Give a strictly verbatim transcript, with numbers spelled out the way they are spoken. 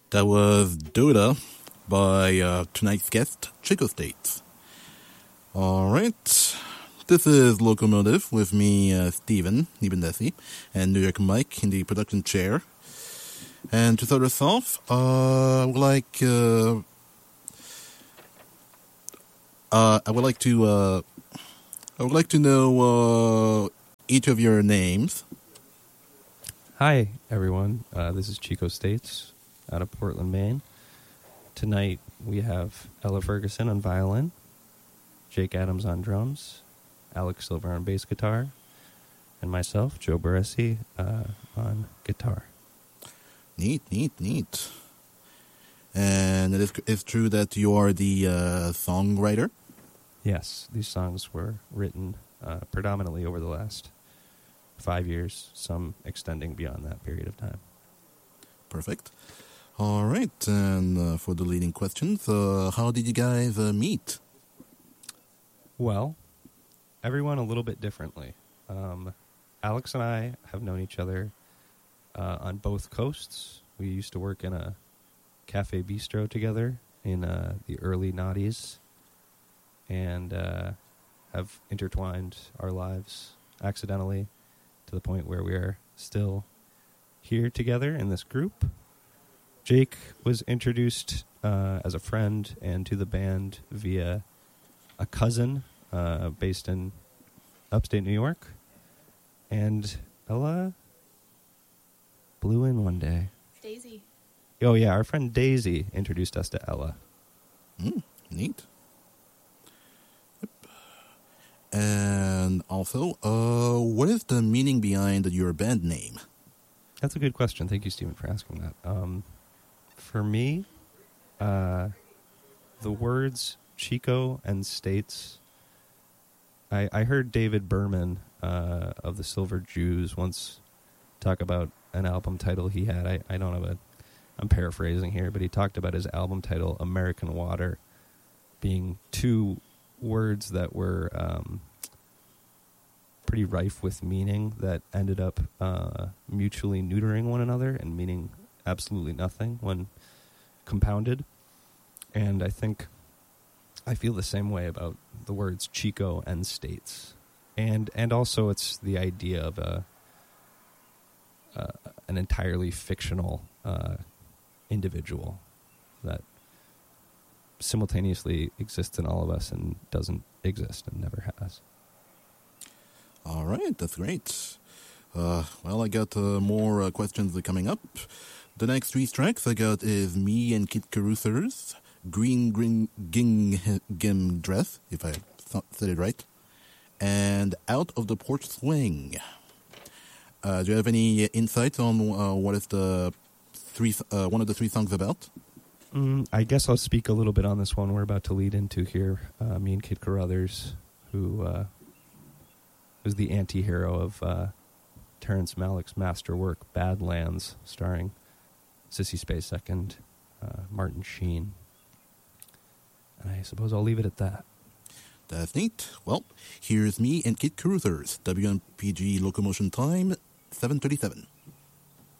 That was Dota by uh, tonight's guest, Chico States. All right. This is Locomotive with me, uh, Steven Nibendesi, and New York Mike in the production chair. And to start us off, uh, I would like, uh, uh, I would like to, uh, I would like to know uh, each of your names. Hi, everyone. Uh, this is Chico States out of Portland, Maine. Tonight we have Ella Ferguson on violin, Jake Adams on drums, Alex Silver on bass guitar, and myself, Joe Baresi, uh, on guitar. Neat, neat, neat. And it is it's true that you are the uh, songwriter? Yes, these songs were written uh, predominantly over the last five years, some extending beyond that period of time. Perfect. All right, and uh, for the leading questions, uh, how did you guys uh, meet? Well, everyone a little bit differently. Um, Alex and I have known each other uh, on both coasts. We used to work in a cafe bistro together in uh, the early noughties and uh, have intertwined our lives accidentally to the point where we are still here together in this group. Jake was introduced uh, as a friend and to the band via a cousin uh, based in upstate New York. And Ella blew in one day. Daisy. Oh, yeah, our friend Daisy introduced us to Ella. Mm, neat. Yep. And also, uh, what is the meaning behind your band name? That's a good question. Thank you, Stephen, for asking that. Um, for me, uh, the words Chico and States, I, I heard David Berman uh, of the Silver Jews once talk about an album title he had. I, I don't have a, I'm paraphrasing here, but he talked about his album title, American Water, being two words that were um, pretty rife with meaning that ended up uh, mutually neutering one another and meaning absolutely nothing when compounded. And I think I feel the same way about the words Chico and States. And and also it's the idea of a uh, an entirely fictional uh, individual that simultaneously exists in all of us and doesn't exist and never has. All right, that's great. Uh, well, I got uh, more uh, questions coming up. The next three tracks I got is Me and Kit Caruthers, Green Green Gingham Dress, if I th- said it right, and Out of the Porch Swing. Uh, do you have any insights on uh, what is the three uh, one of the three songs about? Mm, I guess I'll speak a little bit on this one we're about to lead into here. Uh, me and Kit Caruthers, who uh, was the anti-hero of uh, Terrence Malick's masterwork Badlands, starring Sissy Spacek and uh, Martin Sheen. And I suppose I'll leave it at that. That's neat. Well, here's Me and Kit Caruthers, W M P G Locomotion Time, seven thirty-seven.